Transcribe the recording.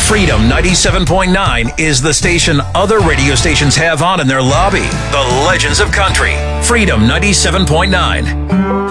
Freedom 97.9 is the station other radio stations have on in their lobby. The Legends of Country. Freedom 97.9.